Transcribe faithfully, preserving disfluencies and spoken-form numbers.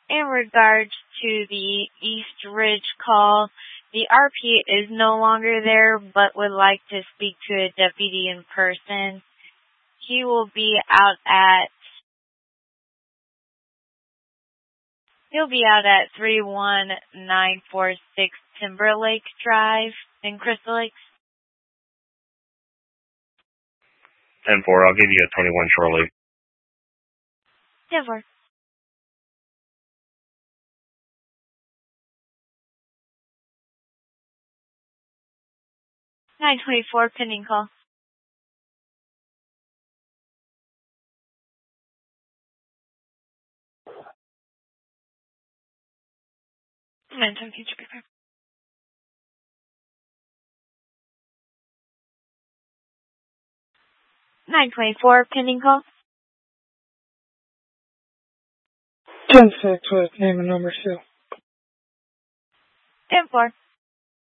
In regards to the East Ridge call, the R P is no longer there but would like to speak to a deputy in person. He will be out at He'll be out at three one nine four six Timberlake Drive in Crystal Lakes. ten four, I'll give you a twenty-one shortly. ten four. nine twenty-four, pending call. Momentum future paper. nine twenty-four, pending call. ten six with name and number, Sue. ten four.